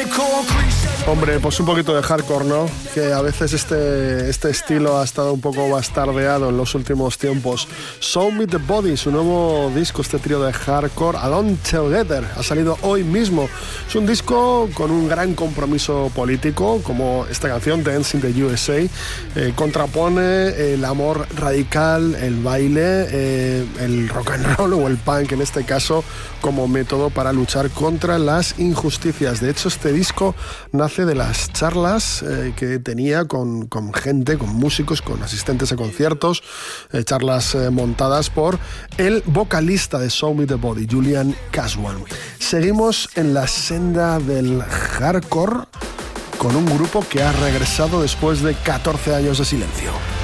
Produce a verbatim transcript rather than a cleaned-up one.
Hombre, pues un poquito de hardcore, ¿no? Que a veces este, este estilo ha estado un poco bastardeado en los últimos tiempos. Show Me The Body, su nuevo disco, este trío de hardcore, Alone Together, ha salido hoy mismo. Es un disco con un gran compromiso político, como esta canción, Dance in the U S A, eh, contrapone el amor radical, el baile, eh, el rock and roll o el punk en este caso, como método para luchar contra las injusticias. De hecho, este disco nace de las charlas eh, que tenía con, con gente, con músicos, con asistentes a conciertos, eh, charlas eh, montadas por el vocalista de Show Me The Body, Julian Caswan. Seguimos en la senda del hardcore con un grupo que ha regresado después de catorce años de silencio.